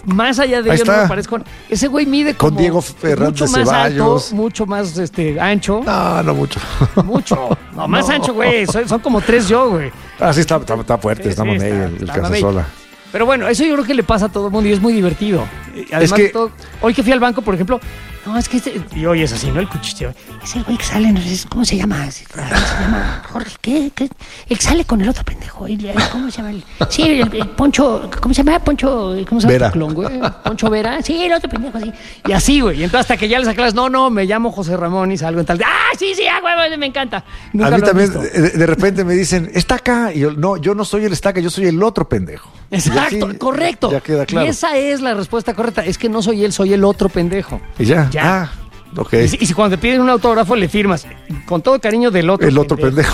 más allá de Ahí ello no está. me parezco. Ese güey mide como... Con Diego Fernández mucho más Ceballos. alto, mucho más ancho. No mucho. Mucho. No, más ancho, güey. Son como 3 yo, güey. Ah, sí, está fuerte, Sí, está sí, mamey está- el está Casasola. Pero bueno, eso yo creo que le pasa a todo el mundo y es muy divertido. Además que- de todo, hoy que fui al banco, por ejemplo, no, es que y hoy es así, ¿no? El cuchicheo. Es el güey que sale, no sé, ¿cómo se llama? Se llama Jorge, ¿qué? El que sale con el otro pendejo. ¿Cómo se llama? Sí, el Poncho, ¿cómo se llama? Poncho, ¿cómo se llama? Vera. Clon, güey. Poncho Vera. Sí, el otro pendejo, sí. Y así, güey. Y entonces hasta que ya les aclaras, no, me llamo José Ramón y salgo en tal. ¡Ah, sí, güey, me encanta! Nunca A mí lo han también, visto. de repente me dicen, Estaca. Y yo no soy el Estaca, yo soy el otro pendejo. Exacto, Y así correcto. Ya queda claro. Y esa es la respuesta correcta. Es que no soy él, soy el otro pendejo. Y ya. Ya. Ah, ok. Y si cuando te piden un autógrafo le firmas con todo cariño del otro El otro pendejo.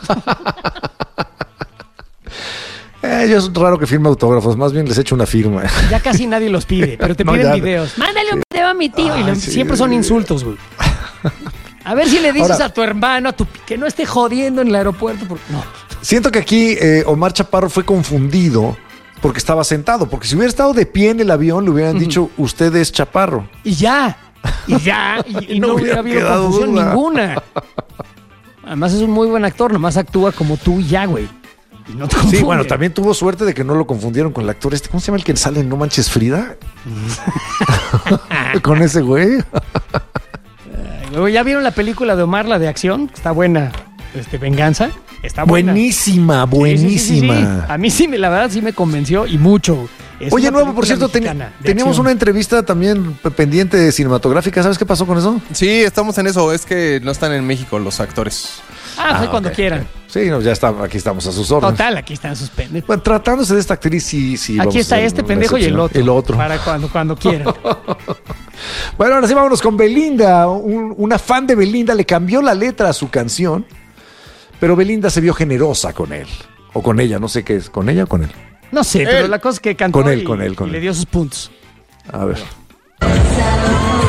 Yo es raro que firme autógrafos, más bien les echo una firma. Ya casi nadie los pide, pero te No, piden ya. videos. Mándale un video a mi tío. Ay, sí. Siempre son insultos, güey. A ver si le dices Ahora- a tu hermano, que no esté jodiendo en el aeropuerto. No. Siento que aquí Omar Chaparro fue confundido porque estaba sentado, porque si hubiera estado de pie en el avión le hubieran dicho, usted es Chaparro. Y ya. Y no No hubiera hubiera habido quedado confusión duda. ninguna. Además es un muy buen actor, nomás actúa como tú y ya, güey. Y no te Sí, confunde. bueno, también tuvo suerte de que no lo confundieron con el actor este. ¿Cómo se llama el que sale en No Manches Frida? Con ese güey. Luego, ¿ya vieron la película de Omar, la de acción? Está buena. Venganza. Está buena. Buenísima, buenísima. Sí, sí, sí, sí. A mí sí, la verdad sí me convenció y mucho. Es Oye, una Nuevo, por película cierto, mexicana de teníamos acción. una entrevista también pendiente de cinematográfica. ¿Sabes qué pasó con eso? Sí, estamos en eso. Es que no están en México los actores. Fue cuando ok, quieran. ok. Sí, no, ya está, aquí estamos a sus órdenes. Total, aquí están sus pendejos. Bueno, tratándose de esta actriz, sí. Aquí vamos a está hacer este una pendejo y el excepción. otro. El otro. Para cuando quieran. Bueno, ahora sí vámonos con Belinda. Una fan de Belinda le cambió la letra a su canción, pero Belinda se vio generosa con él. O con ella, no sé qué es. ¿Con ella o con él? No sé, pero la cosa es que cantó Con él, y con él, con y le él. dio sus puntos. A ver. Sábado